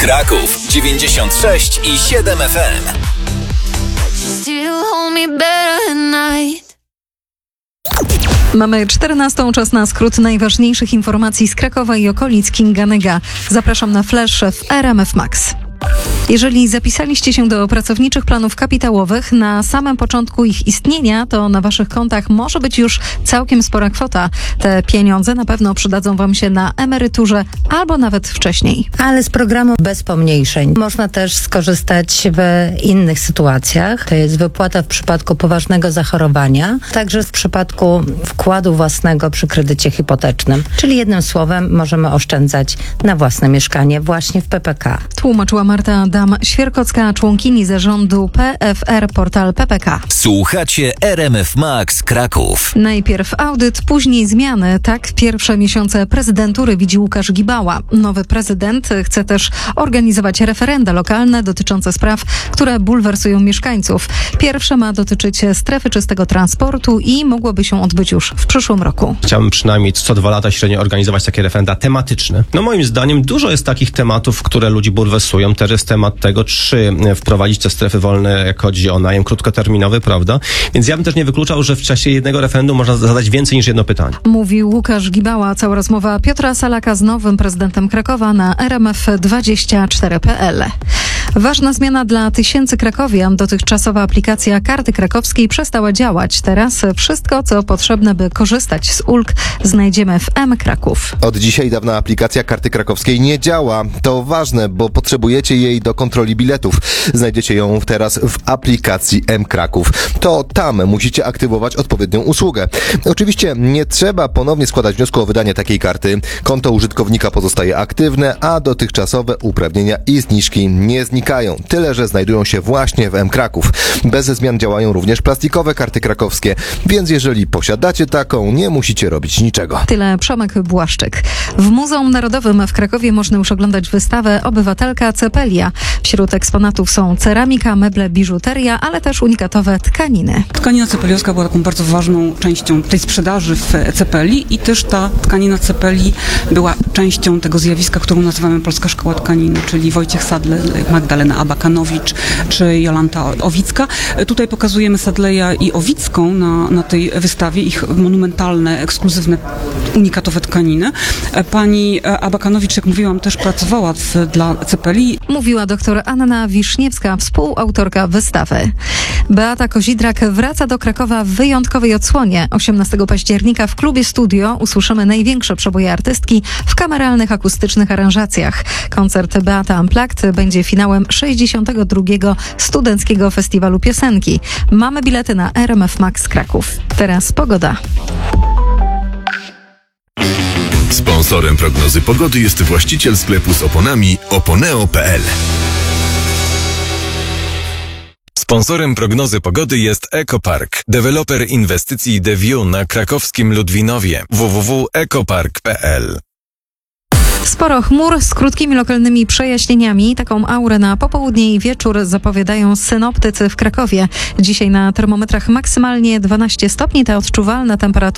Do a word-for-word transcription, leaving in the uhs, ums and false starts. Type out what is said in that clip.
Kraków dziewięćdziesiąt sześć i siedem F M. Mamy czternastą, czas na skrót najważniejszych informacji z Krakowa i okolic. Kinga Nyga. Zapraszam na flash w R M F Max. Jeżeli zapisaliście się do pracowniczych planów kapitałowych na samym początku ich istnienia, to na waszych kontach może być już całkiem spora kwota. Te pieniądze na pewno przydadzą wam się na emeryturze albo nawet wcześniej. Ale z programu bez pomniejszeń można też skorzystać w innych sytuacjach. To jest wypłata w przypadku poważnego zachorowania, także w przypadku wkładu własnego przy kredycie hipotecznym. Czyli jednym słowem możemy oszczędzać na własne mieszkanie właśnie w P P K. Tłumaczyła Marta Dam-Świerkocka, członkini zarządu P F R Portal P P K. Słuchacie R M F Max Kraków. Najpierw audyt, później zmiany. Tak pierwsze miesiące prezydentury widzi Łukasz Gibała. Nowy prezydent chce też organizować referenda lokalne dotyczące spraw, które bulwersują mieszkańców. Pierwsze ma dotyczyć strefy czystego transportu i mogłoby się odbyć już w przyszłym roku. Chciałbym przynajmniej co dwa lata średnio organizować takie referenda tematyczne. No moim zdaniem dużo jest takich tematów, które ludzi bulwersują. Też jest temat tego, czy wprowadzić te strefy wolne, jak chodzi o najem krótkoterminowy, prawda? Więc ja bym też nie wykluczał, że w czasie jednego referendum można zadać więcej niż jedno pytanie. Mówił Łukasz Gibała. Cała rozmowa Piotra Salaka z nowym prezydentem Krakowa na R M F dwadzieścia cztery kropka p l. Ważna zmiana dla tysięcy krakowian. Dotychczasowa aplikacja Karty Krakowskiej przestała działać. Teraz wszystko, co potrzebne, by korzystać z ulg, znajdziemy w M Kraków. Od dzisiaj dawna aplikacja Karty Krakowskiej nie działa. To ważne, bo potrzebujecie jej do kontroli biletów. Znajdziecie ją teraz w aplikacji M Kraków. To tam musicie aktywować odpowiednią usługę. Oczywiście nie trzeba ponownie składać wniosku o wydanie takiej karty. Konto użytkownika pozostaje aktywne, a dotychczasowe uprawnienia i zniżki nie znikają. Tyle, że znajdują się właśnie w M Kraków. Bez zmian działają również plastikowe karty krakowskie, więc jeżeli posiadacie taką, nie musicie robić niczego. Tyle Przemek Błaszczyk. W Muzeum Narodowym w Krakowie można już oglądać wystawę Obywatelka Cepelia. Wśród eksponatów są ceramika, meble, biżuteria, ale też unikatowe tkaniny. Tkanina cepeliowska była taką bardzo ważną częścią tej sprzedaży w Cepeli i też ta tkanina Cepeli była częścią tego zjawiska, którą nazywamy Polska Szkoła Tkaniny, czyli Wojciech Sadle, Magdalena Abakanowicz czy Jolanta Owicka. Tutaj pokazujemy Sadleja i Owicką na, na tej wystawie, ich monumentalne, ekskluzywne, unikatowe tkaniny. Pani Abakanowicz, jak mówiłam, też pracowała w, dla Cepeli. Mówiła dr Anna Wiszniewska, współautorka wystawy. Beata Kozidrak wraca do Krakowa w wyjątkowej odsłonie. osiemnastego października w klubie Studio usłyszymy największe przeboje artystki w kameralnych, akustycznych aranżacjach. Koncert Beata Unplugged będzie finałem sześćdziesiątego drugiego Studenckiego Festiwalu Piosenki. Mamy bilety na R M F Max Kraków. Teraz pogoda. Sponsorem prognozy pogody jest właściciel sklepu z oponami oponeo kropka p l. Sponsorem prognozy pogody jest Ekopark, deweloper inwestycji The View na krakowskim Ludwinowie. w w w kropka ekopark kropka p l. Sporo chmur z krótkimi lokalnymi przejaśnieniami. Taką aurę na popołudnie i wieczór zapowiadają synoptycy w Krakowie. Dzisiaj na termometrach maksymalnie dwanaście stopni, ta odczuwalna temperatura